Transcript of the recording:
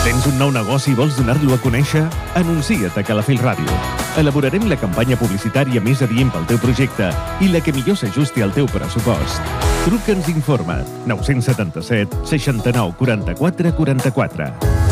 Tens un nou negoci i vols donar-lo a conèixer? Anuncia't a Calafell Ràdio. Elaborarem la campanya publicitària més adient pel teu projecte i la que millor s'ajusti al teu pressupost. Truca'ns i informa't. 977 69 44 44.